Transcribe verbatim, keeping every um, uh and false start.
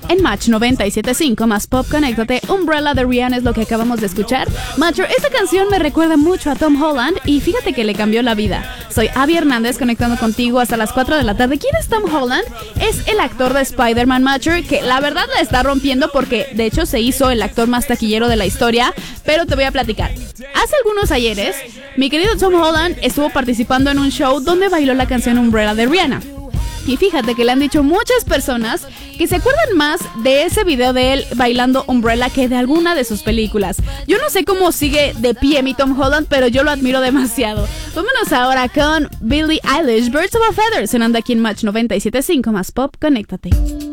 En Match noventa y siete punto cinco más Pop, conéctate. Umbrella de Rihanna es lo que acabamos de escuchar. Macho, esta canción me recuerda mucho a Tom Holland y fíjate que le cambió la vida. Soy Abby Hernández conectando contigo hasta las cuatro de la tarde. ¿Quién es Tom Holland? Es el actor de Spider-Man, Macho, que la verdad la está rompiendo porque de hecho se hizo el actor más taquillero de la historia, pero te voy a platicar. Hace algunos ayeres, mi querido Tom Holland estuvo participando en un show donde bailó la canción Umbrella de Rihanna. Y fíjate que le han dicho muchas personas que se acuerdan más de ese video de él bailando Umbrella que de alguna de sus películas. Yo no sé cómo sigue de pie mi Tom Holland, pero yo lo admiro demasiado. Vámonos ahora con Billie Eilish, Birds of a Feather, sonando aquí en Match noventa y siete punto cinco más Pop, conéctate.